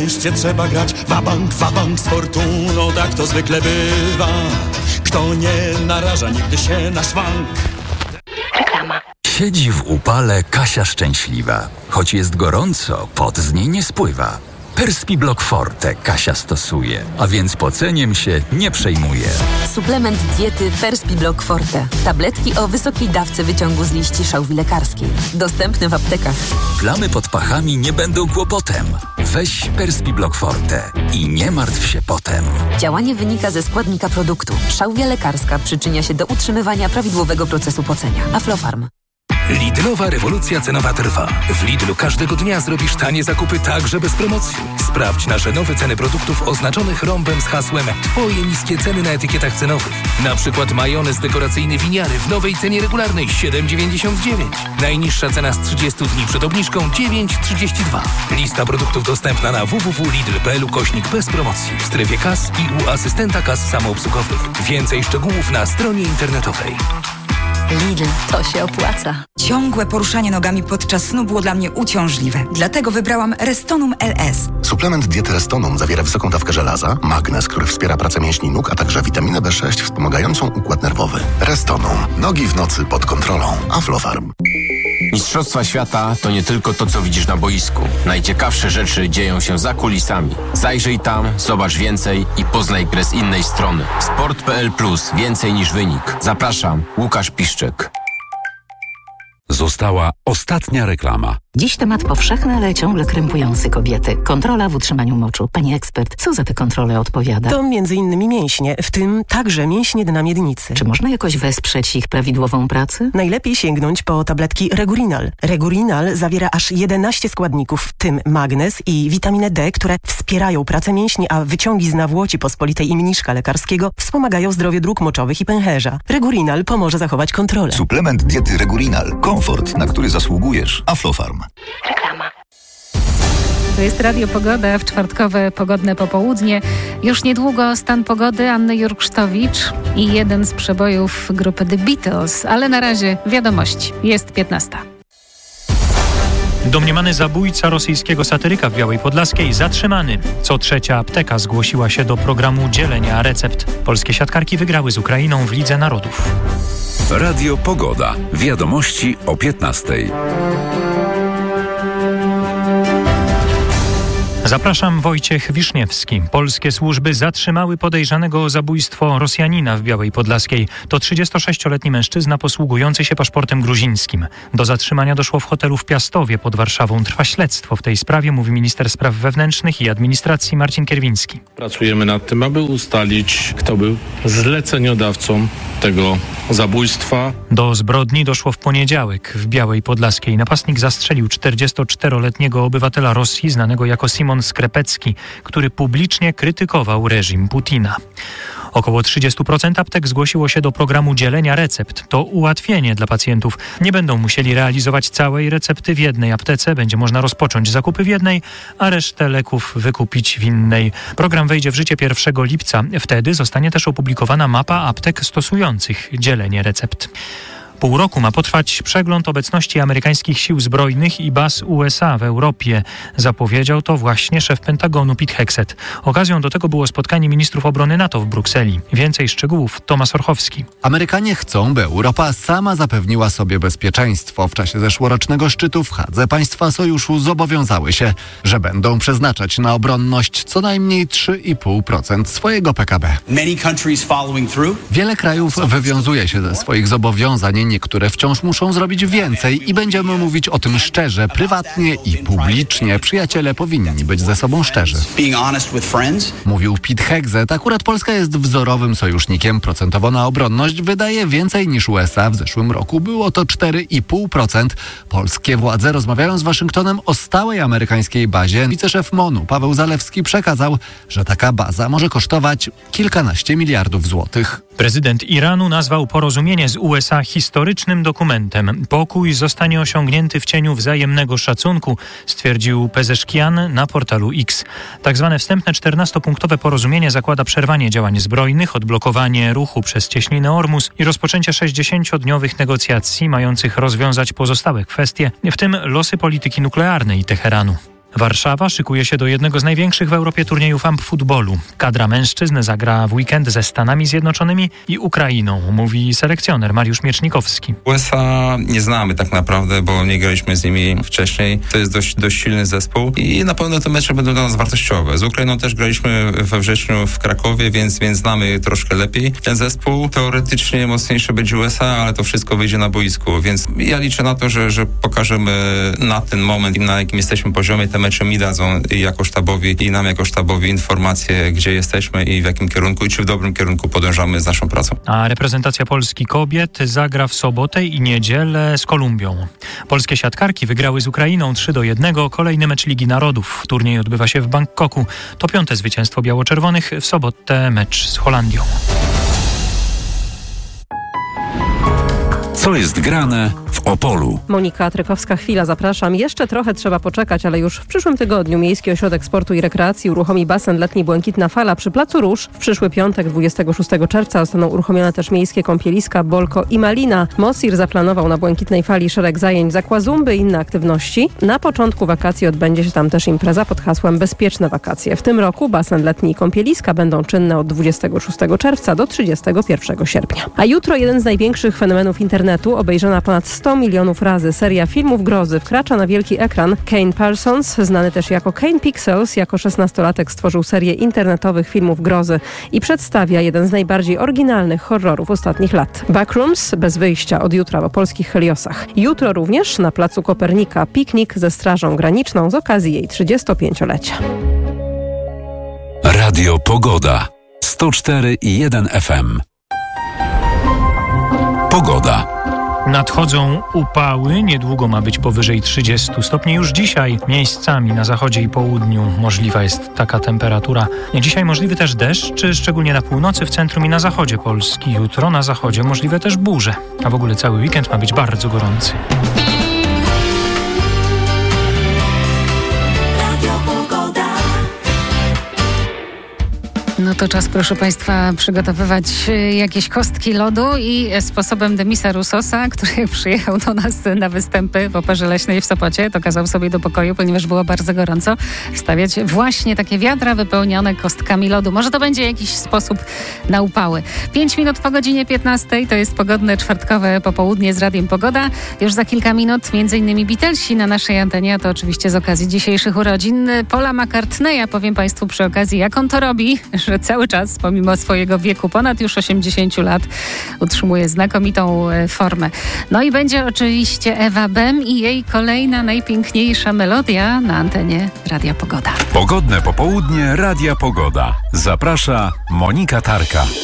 szczęście trzeba grać. Wabank z fortuną, tak to zwykle bywa. Kto nie naraża nigdy się na szwank. Reklama. Siedzi w upale Kasia szczęśliwa. Choć jest gorąco, pot z niej nie spływa. Perspiblock Forte Kasia stosuje, a więc poceniem się nie przejmuje. Suplement diety Perspiblock Forte. Tabletki o wysokiej dawce wyciągu z liści szałwi lekarskiej. Dostępne w aptekach. Plamy pod pachami nie będą kłopotem. Weź Perspiblock Forte i nie martw się potem. Działanie wynika ze składnika produktu. Szałwia lekarska przyczynia się do utrzymywania prawidłowego procesu pocenia. Aflofarm. Lidlowa rewolucja cenowa trwa. W Lidlu każdego dnia zrobisz tanie zakupy także bez promocji. Sprawdź nasze nowe ceny produktów oznaczonych rąbem z hasłem Twoje niskie ceny na etykietach cenowych. Na przykład majonez dekoracyjny Winiary w nowej cenie regularnej 7,99. Najniższa cena z 30 dni przed obniżką 9,32. Lista produktów dostępna na www.lidl.pl/. bez promocji w strefie kas i u asystenta kas samoobsługowych. Więcej szczegółów na stronie internetowej. Lidl, to się opłaca. Ciągłe poruszanie nogami podczas snu było dla mnie uciążliwe. Dlatego wybrałam Restonum LS. Suplement diety Restonum zawiera wysoką dawkę żelaza, magnez, który wspiera pracę mięśni nóg, a także witaminę B6 wspomagającą układ nerwowy. Restonum. Nogi w nocy pod kontrolą. Aflofarm. Mistrzostwa świata to nie tylko to, co widzisz na boisku. Najciekawsze rzeczy dzieją się za kulisami. Zajrzyj tam, zobacz więcej i poznaj grę z innej strony. Sport.pl Plus. Więcej niż wynik. Zapraszam, Łukasz Piszczek. Została ostatnia reklama. Dziś temat powszechny, ale ciągle krępujący kobiety. Kontrola w utrzymaniu moczu. Pani ekspert, co za tę kontrolę odpowiada? To m.in. mięśnie, w tym także mięśnie dna miednicy. Czy można jakoś wesprzeć ich prawidłową pracę? Najlepiej sięgnąć po tabletki Regurinal. Regurinal zawiera aż 11 składników, w tym magnez i witaminę D, które wspierają pracę mięśni, a wyciągi z nawłoci pospolitej i mniszka lekarskiego wspomagają zdrowie dróg moczowych i pęcherza. Regurinal pomoże zachować kontrolę. Suplement diety Regurinal. Komfort, na który zasługujesz. Aflofarm. Reklama. To jest Radio Pogoda w czwartkowe pogodne popołudnie. Już niedługo stan pogody Anny Jurksztowicz i jeden z przebojów grupy The Beatles. Ale na razie wiadomości. Jest 15. Domniemany zabójca rosyjskiego satyryka w Białej Podlaskiej zatrzymany. Co trzecia apteka zgłosiła się do programu dzielenia recept. Polskie siatkarki wygrały z Ukrainą w Lidze Narodów. Radio Pogoda. Wiadomości o 15. Zapraszam, Wojciech Wiszniewski. Polskie służby zatrzymały podejrzanego o zabójstwo Rosjanina w Białej Podlaskiej. To 36-letni mężczyzna posługujący się paszportem gruzińskim. Do zatrzymania doszło w hotelu w Piastowie pod Warszawą. Trwa śledztwo w tej sprawie, mówi minister spraw wewnętrznych i administracji Marcin Kierwiński. Pracujemy nad tym, aby ustalić, kto był zleceniodawcą tego zabójstwa. Do zbrodni doszło w poniedziałek w Białej Podlaskiej. Napastnik zastrzelił 44-letniego obywatela Rosji, znanego jako Simon Skrepecki, który publicznie krytykował reżim Putina. Około 30% aptek zgłosiło się do programu dzielenia recept. To ułatwienie dla pacjentów. Nie będą musieli realizować całej recepty w jednej aptece. Będzie można rozpocząć zakupy w jednej, a resztę leków wykupić w innej. Program wejdzie w życie 1 lipca. Wtedy zostanie też opublikowana mapa aptek stosujących dzielenie recept. Pół roku ma potrwać przegląd obecności amerykańskich sił zbrojnych i baz USA w Europie. Zapowiedział to właśnie szef Pentagonu Pete Hegseth. Okazją do tego było spotkanie ministrów obrony NATO w Brukseli. Więcej szczegółów Tomasz Orchowski. Amerykanie chcą, by Europa sama zapewniła sobie bezpieczeństwo. W czasie zeszłorocznego szczytu w Hadze państwa sojuszu zobowiązały się, że będą przeznaczać na obronność co najmniej 3,5% swojego PKB. Wiele krajów wywiązuje się ze swoich zobowiązań. Niektóre wciąż muszą zrobić więcej i będziemy mówić o tym szczerze, prywatnie i publicznie. Przyjaciele powinni być ze sobą szczerzy. Mówił Pete Hegseth. Akurat Polska jest wzorowym sojusznikiem. Procentowo na obronność wydaje więcej niż USA. W zeszłym roku było to 4,5%. Polskie władze rozmawiają z Waszyngtonem o stałej amerykańskiej bazie. Wiceszef MON-u Paweł Zalewski przekazał, że taka baza może kosztować kilkanaście miliardów złotych. Prezydent Iranu nazwał porozumienie z USA historycznym dokumentem. Pokój zostanie osiągnięty w cieniu wzajemnego szacunku, stwierdził Pezeszkian na portalu X. Tak zwane wstępne 14-punktowe porozumienie zakłada przerwanie działań zbrojnych, odblokowanie ruchu przez cieśninę Ormus i rozpoczęcie 60-dniowych negocjacji mających rozwiązać pozostałe kwestie, w tym losy polityki nuklearnej Teheranu. Warszawa szykuje się do jednego z największych w Europie turniejów ampfutbolu. Kadra mężczyzn zagra w weekend ze Stanami Zjednoczonymi i Ukrainą, mówi selekcjoner Mariusz Miecznikowski. USA nie znamy tak naprawdę, bo nie graliśmy z nimi wcześniej. To jest dość silny zespół i na pewno te mecze będą dla nas wartościowe. Z Ukrainą też graliśmy we wrześniu w Krakowie, więc znamy troszkę lepiej ten zespół. Teoretycznie mocniejszy będzie USA, ale to wszystko wyjdzie na boisku, więc ja liczę na to, że pokażemy na ten moment, na jakim jesteśmy poziomie. Te mecze mi dadzą i jako sztabowi, i nam jako sztabowi informacje, gdzie jesteśmy i w jakim kierunku, i czy w dobrym kierunku podążamy z naszą pracą. A reprezentacja Polski kobiet zagra w sobotę i niedzielę z Kolumbią. Polskie siatkarki wygrały z Ukrainą 3-1. Kolejny mecz Ligi Narodów. Turniej odbywa się w Bangkoku. To 5. zwycięstwo biało-czerwonych. W sobotę mecz z Holandią. Co jest grane w Opolu? Monika Trykowska-Chwila, zapraszam. Jeszcze trochę trzeba poczekać, ale już w przyszłym tygodniu Miejski Ośrodek Sportu i Rekreacji uruchomi basen letni Błękitna Fala przy Placu Róż. W przyszły piątek, 26 czerwca, zostaną uruchomione też miejskie kąpieliska Bolko i Malina. Mosir zaplanował na Błękitnej Fali szereg zajęć z aquazumby i inne aktywności. Na początku wakacji odbędzie się tam też impreza pod hasłem Bezpieczne wakacje. W tym roku basen letni i kąpieliska będą czynne od 26 czerwca do 31 sierpnia. A jutro jeden z największych fenomenów internetu, obejrzana ponad 100 milionów razy seria filmów grozy wkracza na wielki ekran. Kane Parsons, znany też jako Kane Pixels, jako 16-latek stworzył serię internetowych filmów grozy i przedstawia jeden z najbardziej oryginalnych horrorów ostatnich lat. Backrooms, bez wyjścia, od jutra w opolskich Heliosach. Jutro również na Placu Kopernika piknik ze Strażą Graniczną z okazji jej 35-lecia. Radio Pogoda 104,1 FM. Pogoda. Nadchodzą upały, niedługo ma być powyżej 30 stopni. Już dzisiaj miejscami na zachodzie i południu możliwa jest taka temperatura. Dzisiaj możliwy też deszcz, szczególnie na północy, w centrum i na zachodzie Polski. Jutro na zachodzie możliwe też burze, a w ogóle cały weekend ma być bardzo gorący. No to czas, proszę Państwa, przygotowywać jakieś kostki lodu i sposobem Demisa Roussosa, który przyjechał do nas na występy w Operze Leśnej w Sopocie, to kazał sobie do pokoju, ponieważ było bardzo gorąco, wstawiać właśnie takie wiadra wypełnione kostkami lodu. Może to będzie jakiś sposób na upały. 5 minut po godzinie 15 to jest pogodne czwartkowe popołudnie z Radiem Pogoda. Już za kilka minut m.in. Beatlesi na naszej antenie, a to oczywiście z okazji dzisiejszych urodzin Paula McCartneya. Powiem Państwu przy okazji, jak on to robi, że cały czas, pomimo swojego wieku, ponad już 80 lat, utrzymuje znakomitą formę. No i będzie oczywiście Ewa Bem i jej kolejna najpiękniejsza melodia na antenie Radia Pogoda. Pogodne popołudnie Radia Pogoda. Zaprasza Monika Tarka.